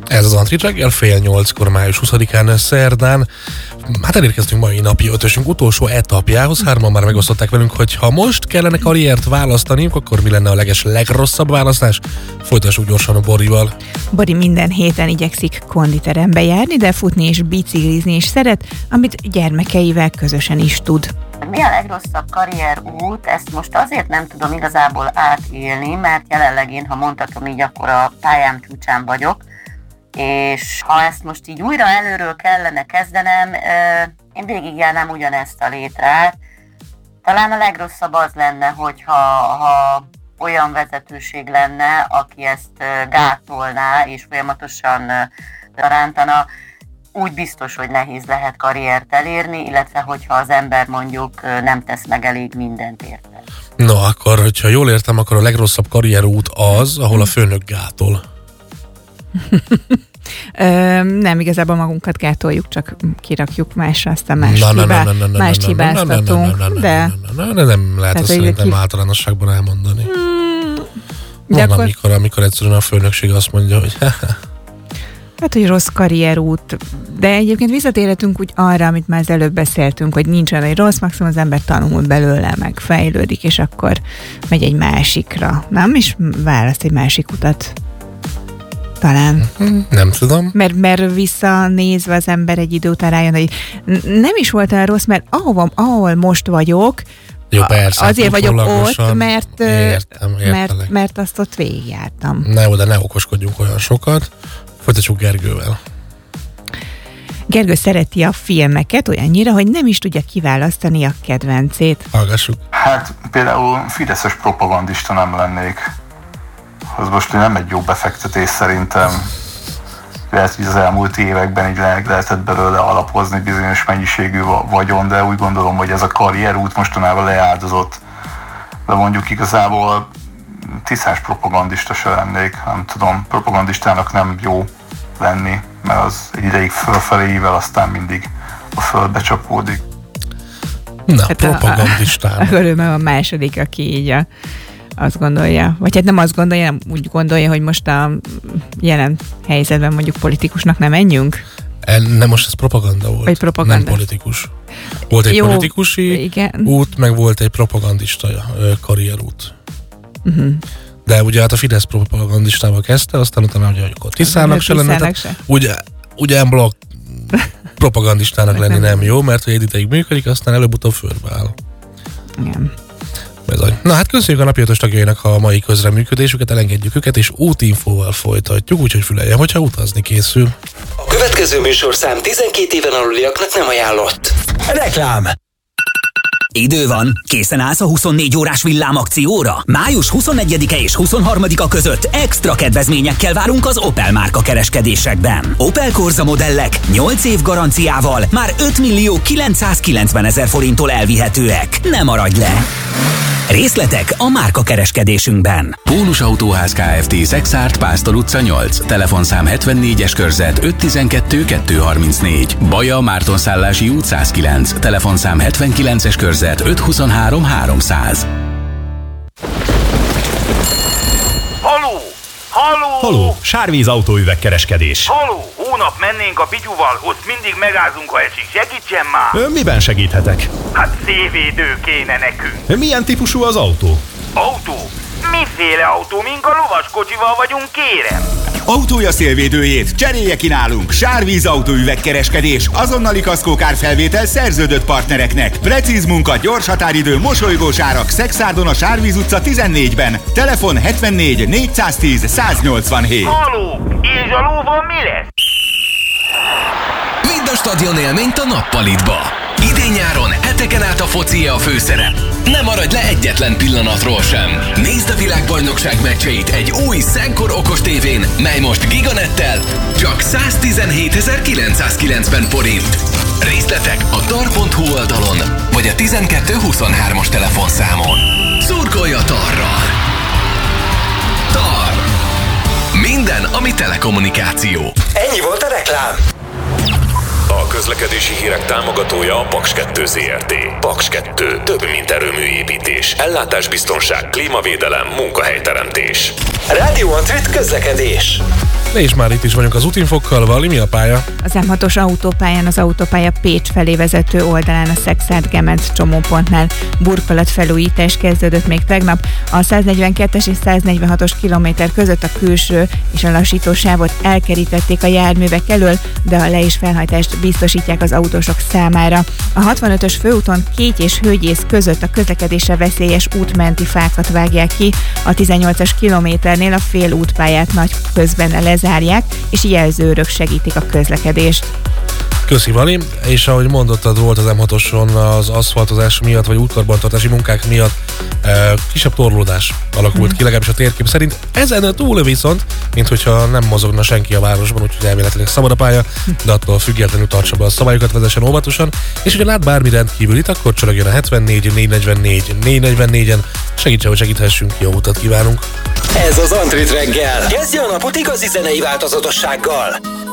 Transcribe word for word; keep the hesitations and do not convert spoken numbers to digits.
Ez az Antrit reggel, fél nyolckor, május huszadikán, szerdán. Hát elérkeztünk mai napi ötösünk utolsó etapjához. Hárman már megosztották velünk, hogy ha most kellene karriert választaniuk, akkor mi lenne a leges legrosszabb választás? Folytassuk gyorsan a Borival. Bori minden héten igyekszik konditerembe járni, de futni és biciklizni is szeret, amit gyermekeivel közösen is tud. Mi a legrosszabb karrierút? Ezt most azért nem tudom igazából átélni, mert jelenleg én, ha mondhatom így, akkor a pályám csúcsán vagyok, és ha ezt most így újra előről kellene kezdenem, én végigjárnám ugyanezt a létrát. Talán a legrosszabb az lenne, hogyha ha olyan vezetőség lenne, aki ezt gátolná és folyamatosan rántana, úgy biztos, hogy nehéz lehet karriert elérni, illetve hogyha az ember mondjuk nem tesz meg elég mindent érte. No, akkor, hogyha jól értem, akkor a legrosszabb karrierút az, ahol a főnök gátol. Ö, nem, igazából magunkat gátoljuk, csak kirakjuk másra, aztán más mást hibáztatunk, de... Nem lehet ezt szerintem általánosságban elmondani. Van, akkor... amikor, amikor egyszerűen a főnökség azt mondja, hogy... Hát, hogy rossz karrierút, de egyébként visszatérhetünk úgy arra, amit már az előbb beszéltünk, hogy nincs olyan egy rossz, maximum az ember tanul belőle, meg fejlődik, és akkor megy egy másikra, nem? És választ egy másik utat. Talán. Nem tudom. Mert, mert visszanézve az ember egy idő után rájön, hogy nem is volt olyan rossz, mert ahol, ahol most vagyok, jó, persze, azért vagyok ott, mert, értem, mert, mert azt ott végigjártam. Ne, de ne okoskodjunk olyan sokat. Folytassuk Gergővel. Gergő szereti a filmeket olyannyira, hogy nem is tudja kiválasztani a kedvencét. Hallgassuk. Hát például fideszes propagandista nem lennék. Az most nem egy jó befektetés szerintem. Lehet, hogy az elmúlt években így lehetett belőle alapozni bizonyos mennyiségű vagyon, de úgy gondolom, hogy ez a karrierút mostanában leáldozott. De mondjuk igazából tisztás propagandista se lennék, nem tudom, propagandistának nem jó lenni, mert az egy ideig fölfelé ível, aztán mindig a földbe csapódik. Na, hát propagandistán. Akkor ő a második, aki így a, azt gondolja, vagy hát nem azt gondolja, nem úgy gondolja, hogy most a jelen helyzetben mondjuk politikusnak nem menjünk? Nem, most ez propaganda volt, propaganda. Nem politikus. Volt egy Jó, politikusi igen. út, meg volt egy propagandista karrierút. Uh-huh. De ugye hát a Fidesz propagandistával kezdte, aztán utána ugye, hogy akkor Tiszának se lenne. Ugye, ugye blokk propagandistának lenni nem jó, mert hogy egy ideig működik, aztán előbb-utóbb fölbe áll. Igen. Bezony. Na hát köszönjük a napi ötös tagjainak a mai közreműködésüket, elengedjük őket, és útinfóval folytatjuk, úgyhogy füleljen, hogyha utazni készül. A következő műsorszám tizenkét éven aluliaknak nem ajánlott. Reklám! Idő van, készen állsz a huszonnégy órás villámakcióra? május huszonegyedike és huszonharmadika között extra kedvezményekkel várunk az Opel márka kereskedésekben. Opel Corsa modellek nyolc év garanciával már ötmillió kilencszázkilencvenezer forinttól elvihetőek. Ne maradj le! Részletek a márka kereskedésünkben. Pólus Autóház Kft. Szexárd, Pásztor utca nyolc. Telefonszám hetvennégyes körzet ötszáztizenkettő kettőszázharmincnégy. Baja, Mártonszállási út száz kilenc. Telefonszám hetvenkilences körzet ötszázhuszonhárom háromszáz. Haló! Haló! Haló! Sárvíz autóüvegkereskedés. Haló! Hónap mennénk a Pityuval, ott mindig megázunk, ha esik. Segítsen már! Ön miben segíthetek? Hát szévédő kéne nekünk. Milyen típusú az autó? Autó? Miféle autó? Mink a lovaskocsival vagyunk, kérem? Autója szélvédőjét cserélje ki nálunk. Sárvíz autóüvegkereskedés. Azonnali kaszkókárfelvétel szerződött partnereknek. Precíz munka, gyors határidő, mosolygós árak. Szexárdon a Sárvíz utca tizennégyben. Telefon hetvennégy négyszáztíz száznyolcvanhét. Haló! És a lóval mi lesz? Vidd a stadion élményt a nappalitba. Idén-nyáron heteken át a focia a főszerep. Ne maradj le egyetlen pillanatról sem. Nézd a világbajnokság meccseit egy új Szenkor okos tévén, mely most Giganettel csak száztizenhétezer-kilencszázkilencven forint. Részletek a tar pont hu oldalon, vagy a tizenkettő huszonhármas telefonszámon. Szurkolj a Tarral! Tar. Minden, ami telekommunikáció. Ennyi volt a reklám. A közlekedési hírek támogatója a Paks kettő Zrt. Paks kettő. Több, mint erőműépítés. Ellátásbiztonság, klímavédelem, munkahelyteremtés. Rádió Antrit közlekedés. És már itt is vagyunk az útinfokkal. Vali, mi a pálya? Az M hatos autópályán az autópálya Pécs felé vezető oldalán a Szekszárd-Gemenc csomópontnál burkolatfelújítás kezdődött még tegnap. A száznegyvenkettes és száznegyvenhatos kilométer között a külső és a lassító sávot elkerítették a járművek elől, de a le- és felhajtást biztosítják az autósok számára. A hatvanötös főúton Kéty és Hőgyész között a közlekedésre veszélyes útmenti fákat vágják ki, a tizennyolcas kilométernél a fél útpályát nagy közben lezárják, és jelzőrök segítik a közlekedést. Köszi, Vali, és ahogy mondottad, volt az M hatoson az aszfaltozás miatt, vagy útkarbantartási munkák miatt e, kisebb torlódás alakult hmm. ki, legalábbis a térkép szerint. Ezen túl viszont, mint hogyha nem mozogna senki a városban, úgyhogy elméletileg szabad a pálya, de attól függetlenül tartsa be a szabályokat, vezessen óvatosan, és hogyha lát bármi rendkívülit, akkor csörögjön a hetvennégy négy negyvennégy négy negyvennégyen, segítsen, hogy segíthessünk, jó utat kívánunk! Ez az Antrit reggel. Kezdje a napot igazi zenei változatossággal.